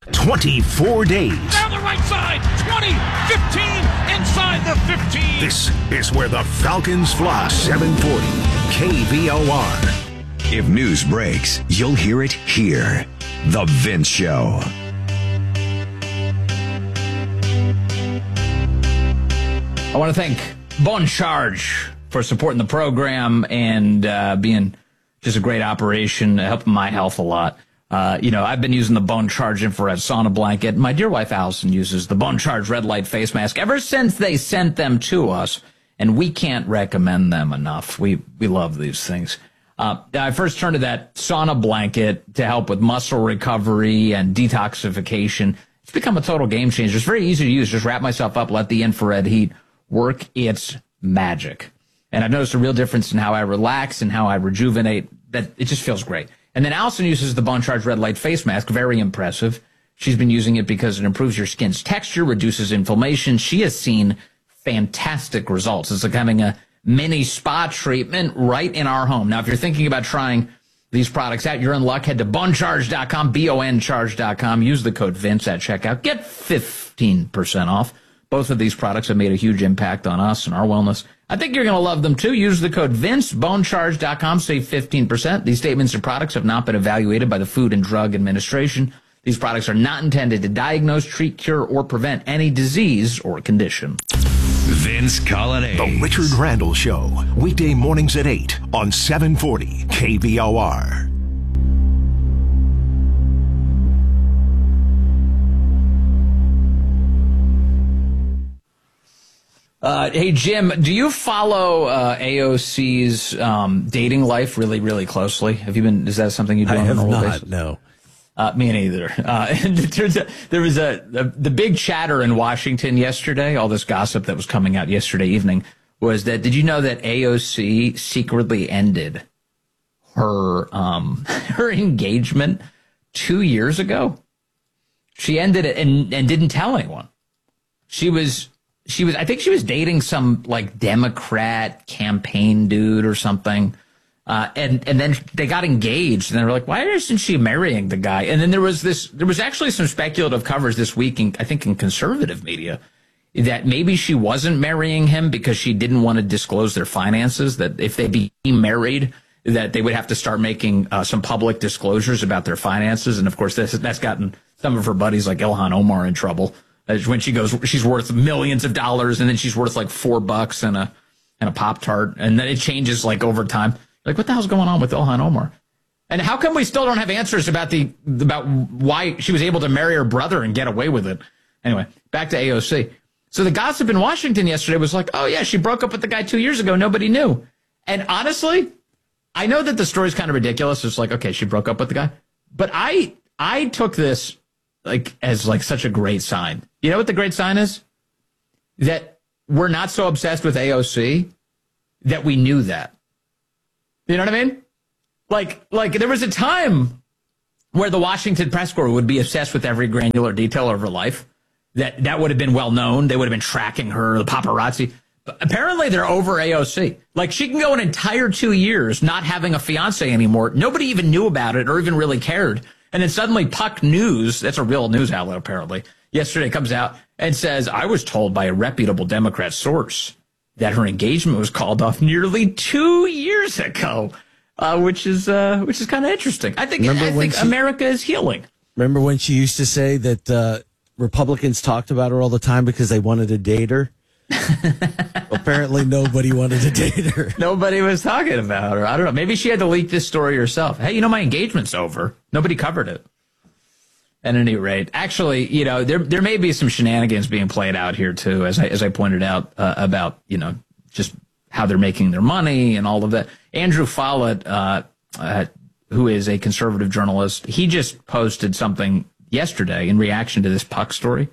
24 days. Down the right side, 20, 15, inside the 15. This is where the Falcons fly. 740 KVOR. If news breaks, you'll hear it here. The Vince Show. I want to thank Bon Charge for supporting the program and being just a great operation, helping my health a lot. I've been using the Bon Charge infrared sauna blanket. My dear wife, Allison, uses the Bon Charge red light face mask ever since they sent them to us, and we can't recommend them enough. We love these things. I first turned to that sauna blanket to help with muscle recovery and detoxification. It's become a total game changer. It's very easy to use. Just wrap myself up, let the infrared heat work. It's magic. And I've noticed a real difference in how I relax and how I rejuvenate. That it just feels great. And then Allison uses the Bon Charge red light face mask. Very impressive. She's been using it because it improves your skin's texture, reduces inflammation. She has seen fantastic results. It's like having a mini spa treatment right in our home. Now, if you're thinking about trying these products out, you're in luck. Head to boncharge.com, boncharge.com. Use the code Vince at checkout. Get 15% off. Both of these products have made a huge impact on us and our wellness. I think you're going to love them, too. Use the code Vince, boncharge.com, save 15%. These statements and products have not been evaluated by the Food and Drug Administration. These products are not intended to diagnose, treat, cure, or prevent any disease or condition. Vince Colonnade. The Richard Randall Show. Weekday mornings at 8 on 740 KVOR. Hey, Jim, do you follow AOC's dating life really, really closely? Is that something you do on a normal basis? I have not, no. Me neither. And there was the big chatter in Washington yesterday, all this gossip that was coming out yesterday evening, was that, did you know that AOC secretly ended her engagement 2 years ago? She ended it and didn't tell anyone. I think she was dating some like Democrat campaign dude or something. And then they got engaged and they were like, why isn't she marrying the guy? And then there was actually some speculative coverage this week in conservative media that maybe she wasn't marrying him because she didn't want to disclose their finances, that if they became married, that they would have to start making some public disclosures about their finances. And of course, that's gotten some of her buddies like Ilhan Omar in trouble. When she goes, she's worth millions of dollars, and then she's worth like $4 and a Pop-Tart, and then it changes like over time. Like, what the hell's going on with Ilhan Omar? And how come we still don't have answers about why she was able to marry her brother and get away with it? Anyway, back to AOC. So the gossip in Washington yesterday was like, oh yeah, she broke up with the guy 2 years ago. Nobody knew. And honestly, I know that the story's kind of ridiculous. It's like, okay, she broke up with the guy, but I took this as such a great sign. You know what the great sign is? That we're not so obsessed with AOC that we knew that. You know what I mean? Like there was a time where the Washington press corps would be obsessed with every granular detail of her life. That would have been well known. They would have been tracking her, the paparazzi. But apparently they're over AOC. Like, she can go an entire 2 years not having a fiance anymore. Nobody even knew about it or even really cared. And then suddenly Puck News, that's a real news outlet apparently, yesterday comes out and says, I was told by a reputable Democrat source that her engagement was called off nearly 2 years ago, which is kind of interesting. I think America is healing. Remember when she used to say that Republicans talked about her all the time because they wanted to date her? Apparently nobody wanted to date her. Nobody was talking about her. I don't know. Maybe she had to leak this story herself. Hey, my engagement's over. Nobody covered it. At any rate, actually, there may be some shenanigans being played out here too, as I pointed out about just how they're making their money and all of that. Andrew Follett, who is a conservative journalist, he just posted something yesterday in reaction to this Puck story.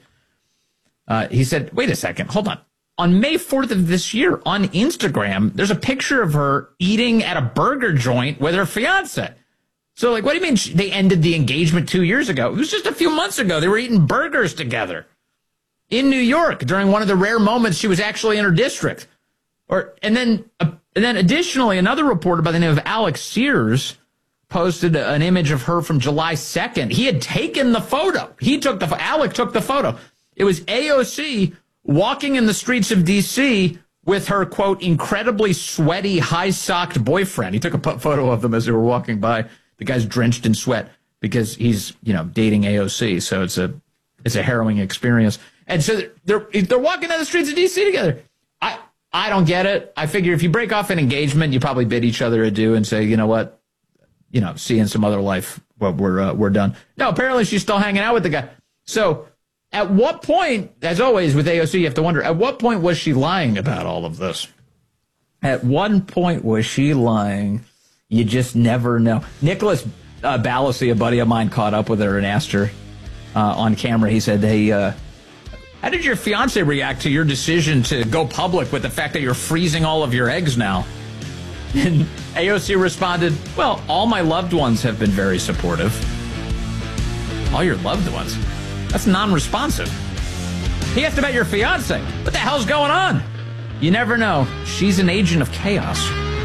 He said, "Wait a second, hold on. On May 4th of this year, on Instagram, there's a picture of her eating at a burger joint with her fiance." So, what do you mean they ended the engagement 2 years ago? It was just a few months ago. They were eating burgers together in New York during one of the rare moments she was actually in her district. And then additionally, another reporter by the name of Alex Sears posted an image of her from July 2nd. He had taken the photo. Alec took the photo. It was AOC walking in the streets of D.C. with her, quote, incredibly sweaty, high-socked boyfriend. He took a photo of them as they were walking by. The guy's drenched in sweat because he's, dating AOC. So it's a harrowing experience. And so they're walking down the streets of D.C. together. I don't get it. I figure if you break off an engagement, you probably bid each other adieu and say, you know what, see you in some other life. But we're done. No, apparently she's still hanging out with the guy. So at what point, as always with AOC, you have to wonder, at what point was she lying about all of this? At one point was she lying? You just never know. Nicholas Balassi, a buddy of mine, caught up with her and asked her on camera. He said, hey, how did your fiance react to your decision to go public with the fact that you're freezing all of your eggs now? And AOC responded, well, all my loved ones have been very supportive. All your loved ones? That's non-responsive. He asked about your fiance. What the hell's going on? You never know. She's an agent of chaos.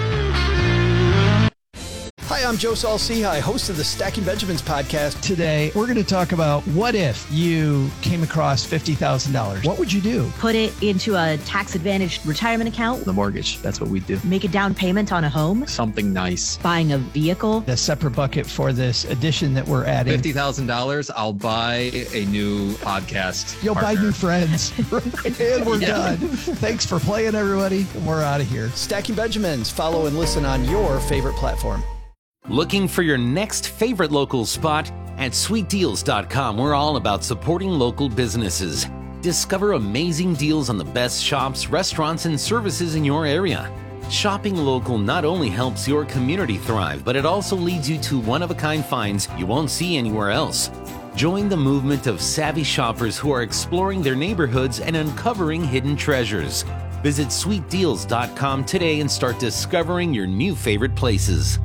Hi, I'm Joe Saul-Sehy, host of the Stacking Benjamins podcast. Today, we're going to talk about what if you came across $50,000? What would you do? Put it into a tax-advantaged retirement account. The mortgage, that's what we do. Make a down payment on a home. Something nice. Buying a vehicle. A separate bucket for this addition that we're adding. $50,000, I'll buy a new podcast You'll partner. buy new friends. And we're done. Thanks for playing, everybody. We're out of here. Stacking Benjamins. Follow and listen on your favorite platform. Looking for your next favorite local spot? At sweetdeals.com, we're all about supporting local businesses. Discover amazing deals on the best shops, restaurants, and services in your area. Shopping local not only helps your community thrive, but it also leads you to one-of-a-kind finds you won't see anywhere else. Join the movement of savvy shoppers who are exploring their neighborhoods and uncovering hidden treasures. Visit sweetdeals.com today and start discovering your new favorite places.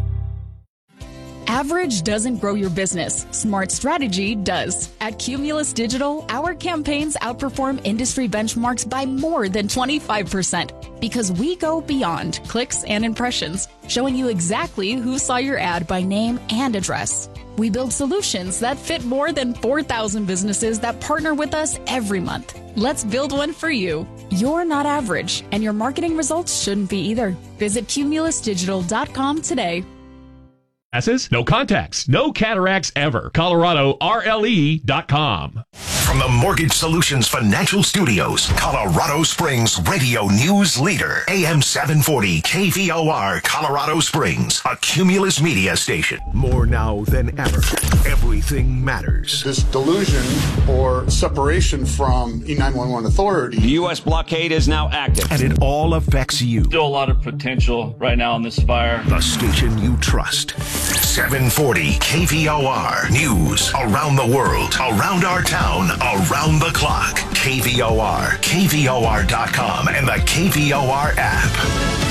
Average doesn't grow your business. Smart strategy does. At Cumulus Digital, our campaigns outperform industry benchmarks by more than 25% because we go beyond clicks and impressions, showing you exactly who saw your ad by name and address. We build solutions that fit more than 4,000 businesses that partner with us every month. Let's build one for you. You're not average, and your marketing results shouldn't be either. Visit cumulusdigital.com today. No contacts, no cataracts ever. ColoradoRLE.com. From the Mortgage Solutions Financial Studios, Colorado Springs radio news leader, AM 740 KVOR, Colorado Springs, a Cumulus media station. More now than ever, everything matters. This delusion or separation from E911 authority. The U.S. blockade is now active. And it all affects you. Still a lot of potential right now in this fire. The station you trust. 740 KVOR. News around the world, around our town, around the clock. KVOR, KVOR.com, and the KVOR app.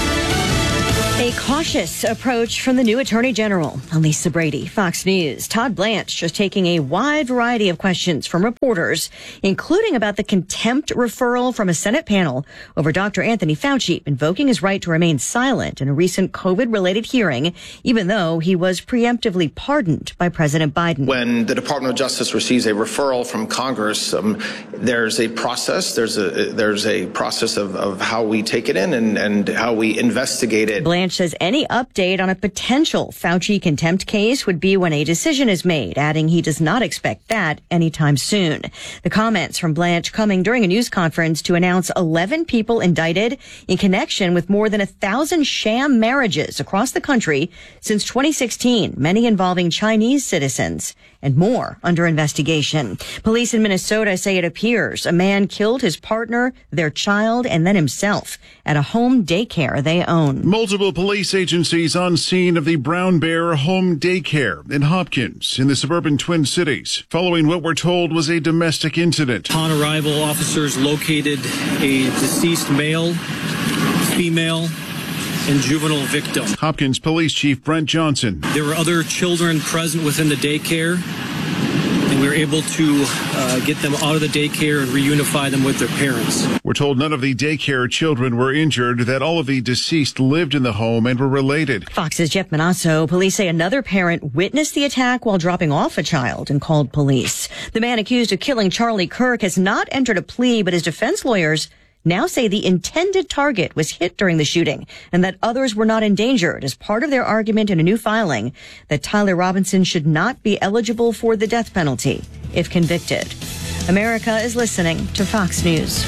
A cautious approach from the new Attorney General, Lisa Brady, Fox News. Todd Blanche just taking a wide variety of questions from reporters, including about the contempt referral from a Senate panel over Dr. Anthony Fauci, invoking his right to remain silent in a recent COVID-related hearing, even though he was preemptively pardoned by President Biden. When the Department of Justice receives a referral from Congress, there's a process. There's a process of how we take it in and how we investigate it. Blanche says any update on a potential Fauci contempt case would be when a decision is made, adding he does not expect that anytime soon. The comments from Blanche coming during a news conference to announce 11 people indicted in connection with more than 1,000 sham marriages across the country since 2016, many involving Chinese citizens, and more under investigation. Police in Minnesota say it appears a man killed his partner, their child, and then himself at a home daycare they own. Multiple police agencies on scene of the Brown Bear Home Daycare in Hopkins in the suburban Twin Cities, following what we're told was a domestic incident. Upon arrival, officers located a deceased male, female, and juvenile victim. Hopkins Police Chief Brent Johnson. There were other children present within the daycare, and We were able to get them out of the daycare and reunify them with their parents. We're told none of the daycare children were injured, that all of the deceased lived in the home and were related. Fox's Jeff Manasso. Police say another parent witnessed the attack while dropping off a child and called police. The man accused of killing Charlie Kirk has not entered a plea, but his defense lawyers now say the intended target was hit during the shooting and that others were not endangered as part of their argument in a new filing that Tyler Robinson should not be eligible for the death penalty if convicted. America is listening to Fox News.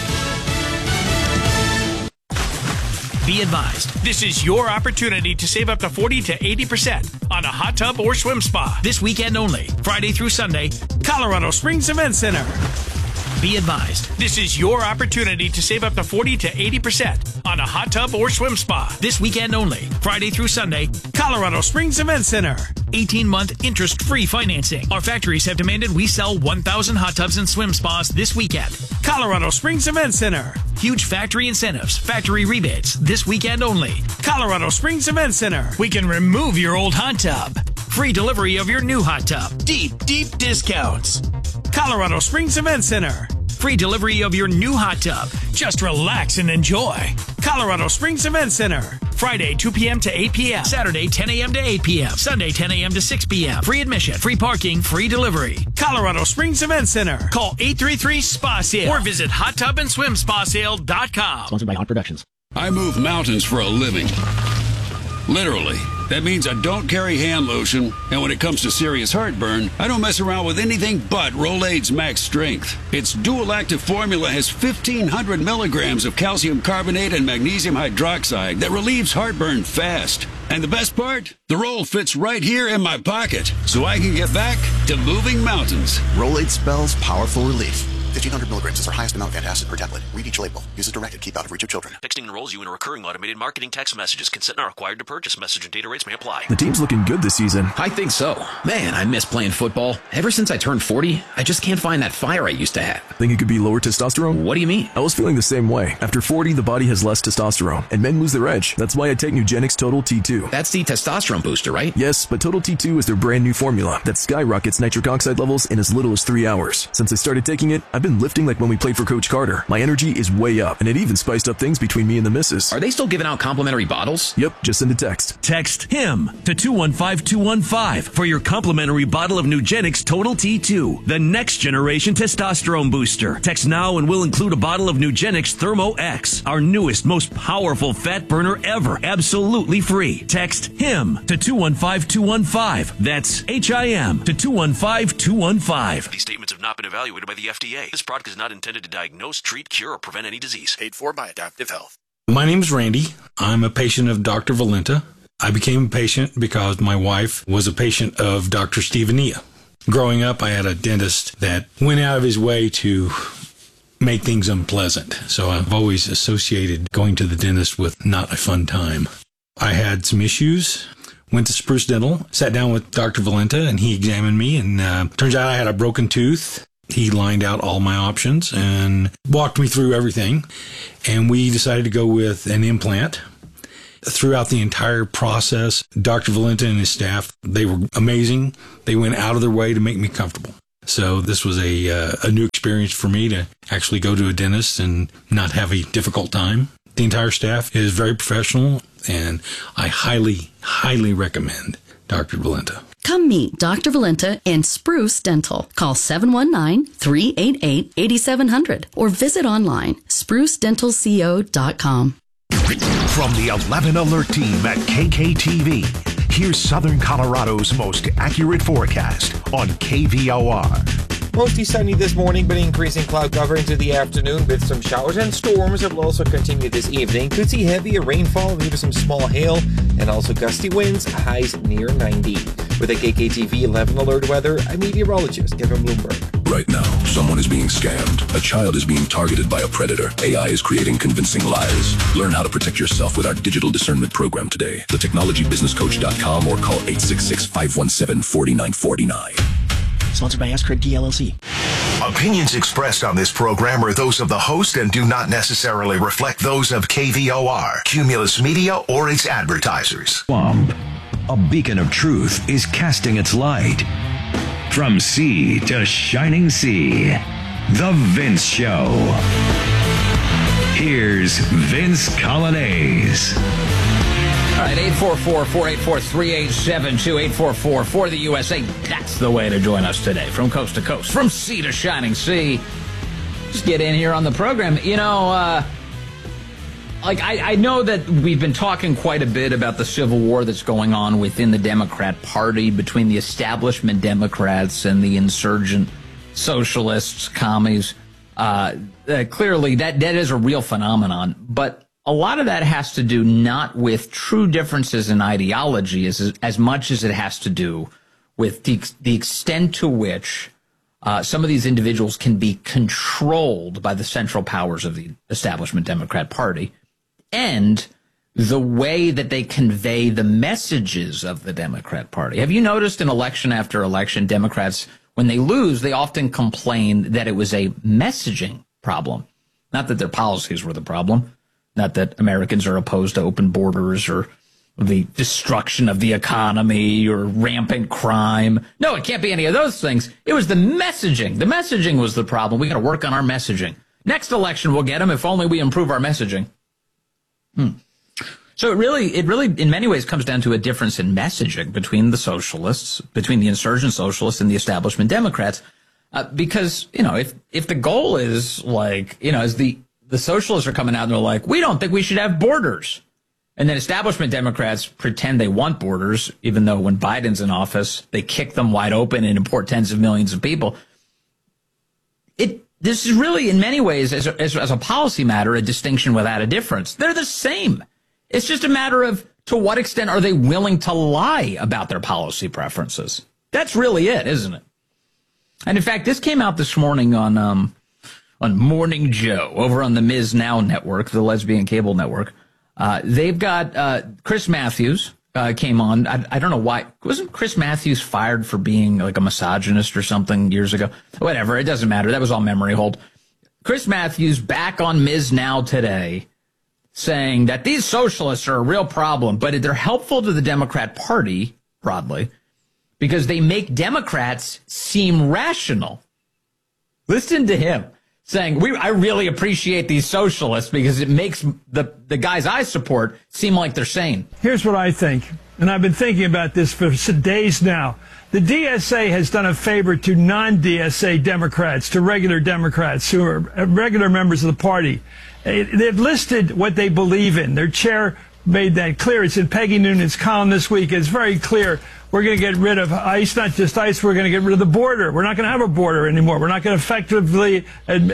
Be advised, this is your opportunity to save up to 40 to 80% on a hot tub or swim spa. This weekend only, Friday through Sunday, Colorado Springs Event Center. Be advised, this is your opportunity to save up to 40 to 80% on a hot tub or swim spa. This weekend only, Friday through Sunday, Colorado Springs Event Center. 18-month interest-free financing. Our factories have demanded we sell 1,000 hot tubs and swim spas this weekend. Colorado Springs Event Center. Huge factory incentives, factory rebates, this weekend only. Colorado Springs Event Center. We can remove your old hot tub. Free delivery of your new hot tub. Deep, deep discounts. Colorado Springs Event Center. Free delivery of your new hot tub. Just relax and enjoy. Colorado Springs Event Center. Friday, 2 p.m. to 8 p.m. Saturday, 10 a.m. to 8 p.m. Sunday, 10 a.m. to 6 p.m. Free admission, free parking, free delivery. Colorado Springs Event Center. Call 833-SPA-SALE or visit hottubandSwimSpaSale.com. Sponsored by Hot Productions. I move mountains for a living. Literally. That means I don't carry hand lotion, and when it comes to serious heartburn, I don't mess around with anything but Rolaids Max Strength. Its dual-active formula has 1,500 milligrams of calcium carbonate and magnesium hydroxide that relieves heartburn fast. And the best part? The roll fits right here in my pocket, so I can get back to moving mountains. Rolaids spells powerful relief. 1,500 milligrams is our highest amount of antacid per tablet. Read each label. Use as directed. Keep out of reach of children. Texting enrolls you in a recurring automated marketing text messages. Consent not required to purchase. Message and data rates may apply. The team's looking good this season. I think so. Man, I miss playing football. Ever since I turned 40, I just can't find that fire I used to have. Think it could be lower testosterone? What do you mean? I was feeling the same way. After 40, the body has less testosterone, and men lose their edge. That's why I take Nugenix Total T2. That's the testosterone booster, right? Yes, but Total T2 is their brand new formula that skyrockets nitric oxide levels in as little as 3 hours. Since I started taking it, I've been lifting like when we played for Coach Carter. My energy is way up, and it even spiced up things between me and the missus. Are they still giving out complimentary bottles? Yep, just send a text. Text HIM to 215215 for your complimentary bottle of Nugenix Total T2, the next generation testosterone booster. Text now and we'll include a bottle of Nugenix Thermo X, our newest, most powerful fat burner ever, absolutely free. Text HIM to 215215. That's HIM to 215215. These statements have not been evaluated by the FDA. This product is not intended to diagnose, treat, cure, or prevent any disease. Paid for by Adaptive Health. My name is Randy. I'm a patient of Dr. Valenta. I became a patient because my wife was a patient of Dr. Stevenia. Growing up, I had a dentist that went out of his way to make things unpleasant. So I've always associated going to the dentist with not a fun time. I had some issues. Went to Spruce Dental, sat down with Dr. Valenta, and he examined me, and turns out I had a broken tooth. He lined out all my options and walked me through everything, and we decided to go with an implant. Throughout the entire process, Dr. Valenta and his staff, they were amazing. They went out of their way to make me comfortable. So this was a new experience for me to actually go to a dentist and not have a difficult time. The entire staff is very professional, and I highly, highly recommend Dr. Valenta. Come meet Dr. Valenta and Spruce Dental. Call 719-388-8700 or visit online, sprucedentalco.com. From the 11 Alert team at KKTV, here's Southern Colorado's most accurate forecast on KVOR. Mostly sunny this morning, but increasing cloud cover into the afternoon with some showers and storms that will also continue this evening. Could see heavier rainfall, maybe some small hail, and also gusty winds, highs near 90. With a KKTV 11 Alert weather, I'm meteorologist Kevin Bloomberg. Right now, someone is being scammed. A child is being targeted by a predator. AI is creating convincing lies. Learn how to protect yourself with our digital discernment program today. thetechnologybusinesscoach.com or call 866-517-4949. Sponsored by Ask Craig LLC. Opinions expressed on this program are those of the host and do not necessarily reflect those of KVOR, Cumulus Media, or its advertisers. Swamp, a beacon of truth, is casting its light. From sea to shining sea, The Vince Show. Here's Vince Coglianese. All right, 844-484-3872, 844 the USA. That's the way to join us today, from coast to coast, from sea to shining sea. Just get in here on the program. You know, I know that we've been talking quite a bit about the civil war that's going on within the Democrat Party between the establishment Democrats and the insurgent socialists, commies. Clearly, that is a real phenomenon. But a lot of that has to do not with true differences in ideology as much as it has to do with the extent to which some of these individuals can be controlled by the central powers of the establishment Democrat Party, and the way that they convey the messages of the Democrat Party. Have you noticed in election after election, Democrats, when they lose, they often complain that it was a messaging problem? Not that their policies were the problem, not that Americans are opposed to open borders or the destruction of the economy or rampant crime. No, it can't be any of those things. It was the messaging. The messaging was the problem. We got to work on our messaging. Next election, we'll get them if only we improve our messaging. So it really, in many ways, comes down to a difference in messaging between the socialists, between the insurgent socialists and the establishment Democrats. Because, you know, if the goal is like, you know, as the socialists are coming out and they're like, we don't think we should have borders. And then establishment Democrats pretend they want borders, even though when Biden's in office, they kick them wide open and import tens of millions of people. This is really, in many ways, as a policy matter, a distinction without a difference. They're the same. It's just a matter of to what extent are they willing to lie about their policy preferences. That's really it, isn't it? And in fact, this came out this morning on Morning Joe over on the Ms. Now network, the lesbian cable network. They've got Chris Matthews came on. I don't know why. Wasn't Chris Matthews fired for being like a misogynist or something years ago? Whatever. It doesn't matter. That was all memory hold. Chris Matthews back on Ms. Now today saying that these socialists are a real problem, but they're helpful to the Democrat Party broadly because they make Democrats seem rational. Listen to him saying, I really appreciate these socialists because it makes the guys I support seem like they're sane. Here's what I think, and I've been thinking about this for days now. The DSA has done a favor to non-DSA Democrats, to regular Democrats who are regular members of the party. They've listed what they believe in. Their chair made that clear. It's in Peggy Noonan's column this week. It's very clear. We're going to get rid of ICE, not just ICE. We're going to get rid of the border. We're not going to have a border anymore. We're not going to effectively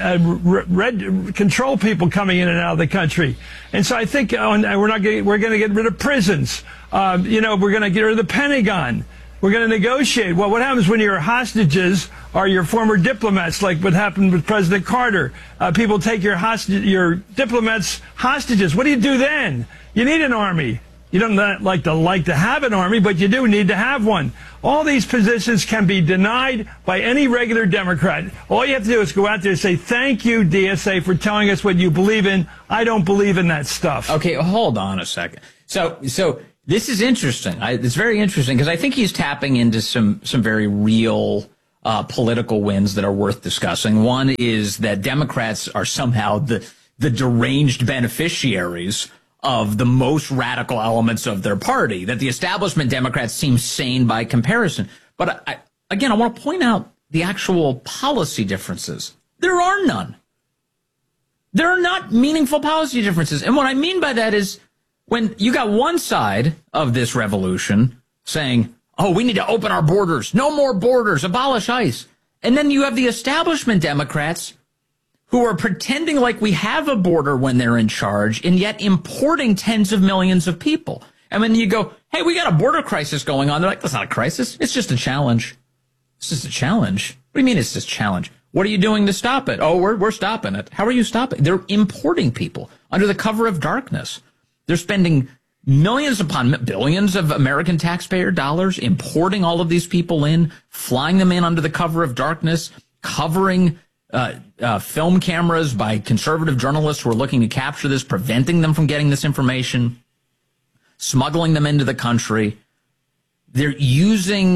control people coming in and out of the country. And so I think we're going to get rid of prisons. We're going to get rid of the Pentagon. We're going to negotiate. Well, what happens when your hostages are your former diplomats, like what happened with President Carter? People take your diplomats hostages. What do you do then? You need an army. You don't like to have an army, but you do need to have one. All these positions can be denied by any regular Democrat. All you have to do is go out there and say, thank you, DSA, for telling us what you believe in. I don't believe in that stuff. Okay, hold on a second. So this is interesting. It's very interesting because I think he's tapping into some very real political wins that are worth discussing. One is that Democrats are somehow the deranged beneficiaries of the most radical elements of their party, that the establishment Democrats seem sane by comparison. But I want to point out the actual policy differences. There are none. There are not meaningful policy differences. And what I mean by that is when you got one side of this revolution saying, oh, we need to open our borders, no more borders, abolish ICE. And then you have the establishment Democrats who are pretending like we have a border when they're in charge and yet importing tens of millions of people. And when you go, hey, we got a border crisis going on, they're like, that's not a crisis. It's just a challenge. It's just a challenge. What do you mean it's just a challenge? What are you doing to stop it? Oh, we're stopping it. How are you stopping? They're importing people under the cover of darkness. They're spending millions upon billions of American taxpayer dollars, importing all of these people in, flying them in under the cover of darkness, covering film cameras by conservative journalists who are looking to capture this, preventing them from getting this information, smuggling them into the country. They're using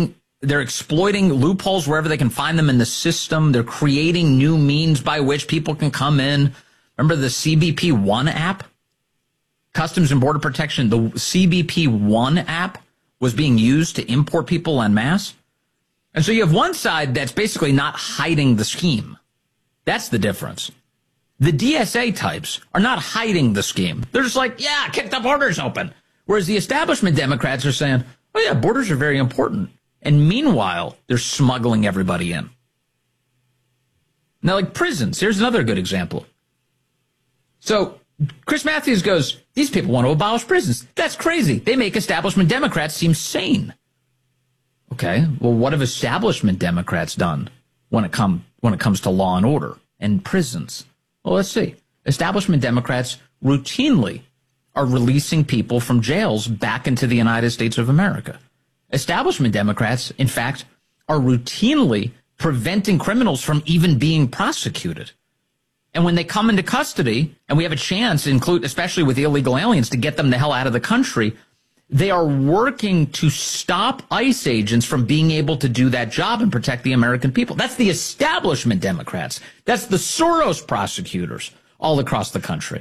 They're exploiting loopholes wherever they can find them in the system. They're creating new means by which people can come in. Remember the CBP One app? Customs and Border Protection, the CBP One app was being used to import people en masse. And so you have one side that's basically not hiding the scheme. That's the difference. The DSA types are not hiding the scheme. They're just like, yeah, kick the borders open. Whereas the establishment Democrats are saying, oh yeah, borders are very important. And meanwhile, they're smuggling everybody in. Now, like prisons, here's another good example. So Chris Matthews goes, these people want to abolish prisons. That's crazy. They make establishment Democrats seem sane. Okay, well, what have establishment Democrats done when it comes to law and order and prisons? Well, let's see. Establishment Democrats routinely are releasing people from jails back into the United States of America. Establishment Democrats, in fact, are routinely preventing criminals from even being prosecuted. And when they come into custody, and we have a chance, especially with illegal aliens, to get them the hell out of the country, they are working to stop ICE agents from being able to do that job and protect the American people. That's the establishment Democrats. That's the Soros prosecutors all across the country.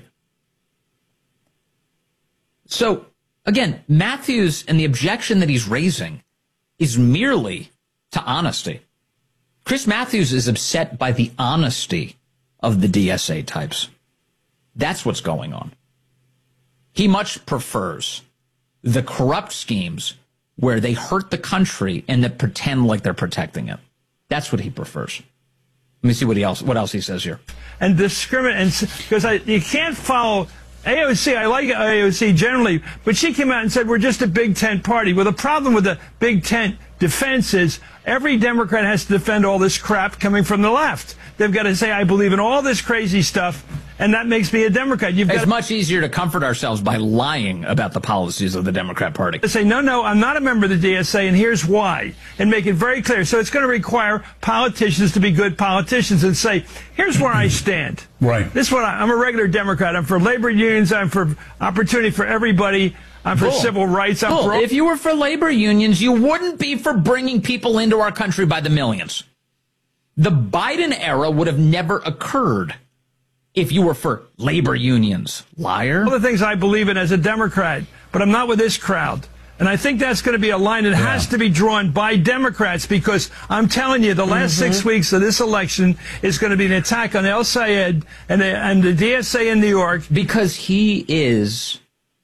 So, again, Matthews and the objection that he's raising is merely to honesty. Chris Matthews is upset by the honesty of the DSA types. That's what's going on. He much prefers the corrupt schemes where they hurt the country and that pretend like they're protecting it. That's what he prefers. Let me see what else he says here. And discriminate, because you can't follow AOC. I like AOC generally, but she came out and said we're just a big tent party. Well, the problem with the big tent defense is every Democrat has to defend all this crap coming from the left. They've got to say, I believe in all this crazy stuff, and that makes me a Democrat. It's much easier to comfort ourselves by lying about the policies of the Democrat Party. To say, no, I'm not a member of the DSA, and here's why, and make it very clear. So it's going to require politicians to be good politicians and say, here's where I stand. Right. This is what I'm a regular Democrat. I'm for labor unions. I'm for opportunity for everybody. I'm for civil rights. If you were for labor unions, you wouldn't be for bringing people into our country by the millions. The Biden era would have never occurred if you were for labor unions. Liar. All the things I believe in as a Democrat, but I'm not with this crowd. And I think that's going to be a line that has to be drawn by Democrats, because I'm telling you, the last 6 weeks of this election is going to be an attack on El Sayed and the DSA in New York. Because he is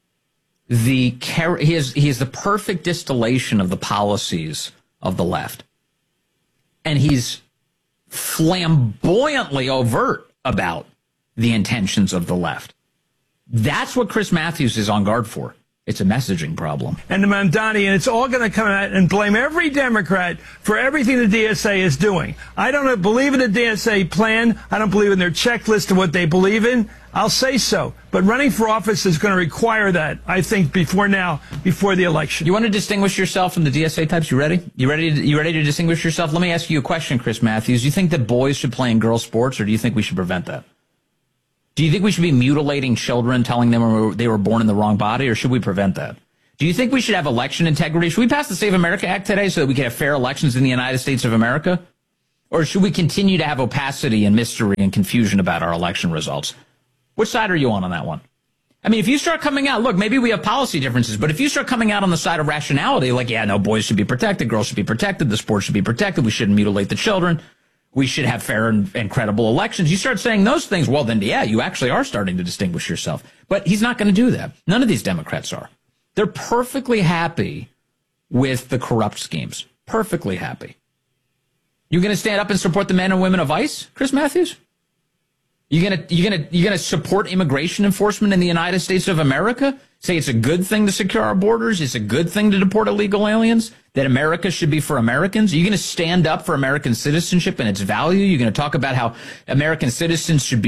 the perfect distillation of the policies of the left. And he's flamboyantly overt about the intentions of the left. That's what Chris Matthews is on guard for. It's a messaging problem. And the Mamdani, and it's all going to come out and blame every Democrat for everything the DSA is doing. I don't believe in the DSA plan. I don't believe in their checklist of what they believe in. I'll say so. But running for office is going to require that, I think, before the election. You want to distinguish yourself from the DSA types? You ready? You ready to distinguish yourself? Let me ask you a question, Chris Matthews. Do you think that boys should play in girls' sports, or do you think we should prevent that? Do you think we should be mutilating children, telling them they were born in the wrong body, or should we prevent that? Do you think we should have election integrity? Should we pass the Save America Act today so that we can have fair elections in the United States of America? Or should we continue to have opacity and mystery and confusion about our election results? Which side are you on that one? I mean, if you start coming out, look, maybe we have policy differences, but if you start coming out on the side of rationality, like, yeah, no, boys should be protected, girls should be protected, the sport should be protected, we shouldn't mutilate the children, we should have fair and credible elections. You start saying those things, well, then, yeah, you actually are starting to distinguish yourself. But he's not going to do that. None of these Democrats are. They're perfectly happy with the corrupt schemes. Perfectly happy. You going to stand up and support the men and women of ICE, Chris Matthews? You gonna support immigration enforcement in the United States of America? Say it's a good thing to secure our borders? It's a good thing to deport illegal aliens? That America should be for Americans? Are you going to stand up for American citizenship and its value? You're going to talk about how American citizenship should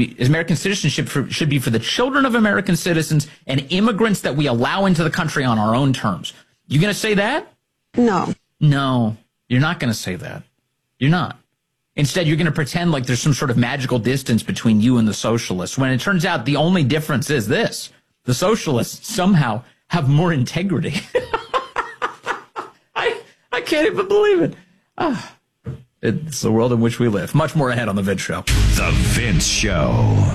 be for the children of American citizens and immigrants that we allow into the country on our own terms. You going to say that? No. No, you're not going to say that. You're not. Instead, you're going to pretend like there's some sort of magical distance between you and the socialists, when it turns out the only difference is this. The socialists somehow have more integrity. can't even believe it. It's the world in which we live. Much more ahead on The Vince Show. The Vince Show.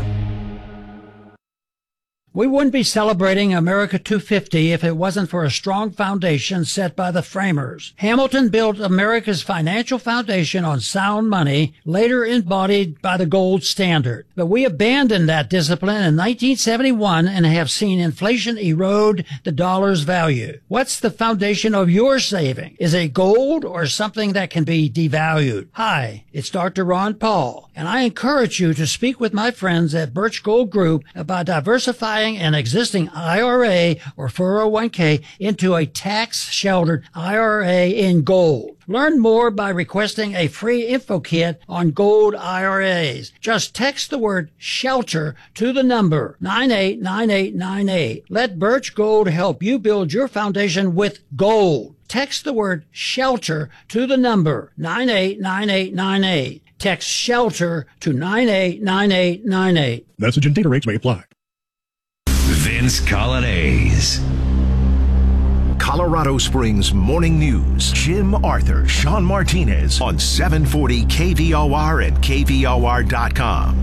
We wouldn't be celebrating America 250 if it wasn't for a strong foundation set by the framers. Hamilton built America's financial foundation on sound money, later embodied by the gold standard. But we abandoned that discipline in 1971 and have seen inflation erode the dollar's value. What's the foundation of your saving? Is it gold or something that can be devalued? Hi, it's Dr. Ron Paul, and I encourage you to speak with my friends at Birch Gold Group about diversifying an existing IRA or 401k into a tax-sheltered IRA in gold. Learn more by requesting a free info kit on gold IRAs. Just text the word SHELTER to the number 989898. Let Birch Gold help you build your foundation with gold. Text the word SHELTER to the number 989898. Text SHELTER to 989898. Message and data rates may apply. Vince Colonnese. Colorado Springs Morning News. Jim Arthur, Sean Martinez on 740 KVOR and KVOR.com.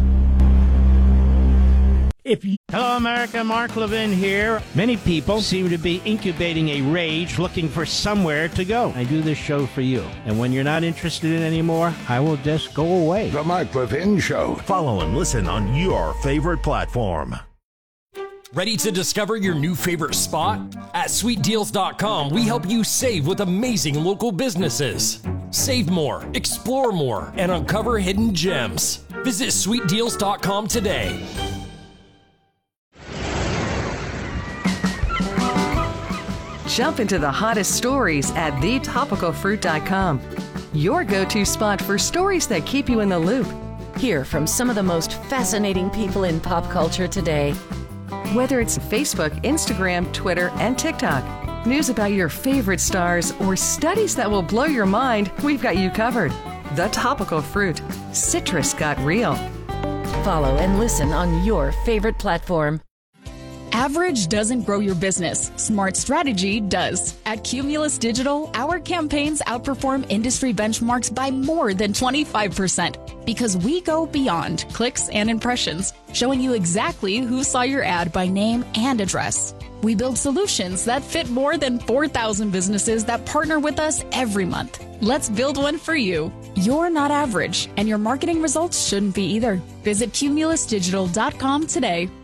Hello, America. Mark Levin here. Many people seem to be incubating a rage looking for somewhere to go. I do this show for you. And when you're not interested in it anymore, I will just go away. The Mark Levin Show. Follow and listen on your favorite platform. Ready to discover your new favorite spot? At SweetDeals.com, we help you save with amazing local businesses. Save more, explore more, and uncover hidden gems. Visit SweetDeals.com today. Jump into the hottest stories at thetopicalfruit.com. Your go-to spot for stories that keep you in the loop. Hear from some of the most fascinating people in pop culture today. Whether it's Facebook, Instagram, Twitter, and TikTok, news about your favorite stars, or studies that will blow your mind, we've got you covered. The Topical Fruit. Citrus got real. Follow and listen on your favorite platform. Average doesn't grow your business. Smart strategy does. At Cumulus Digital, our campaigns outperform industry benchmarks by more than 25% because we go beyond clicks and impressions, showing you exactly who saw your ad by name and address. We build solutions that fit more than 4,000 businesses that partner with us every month. Let's build one for you. You're not average, and your marketing results shouldn't be either. Visit cumulusdigital.com today.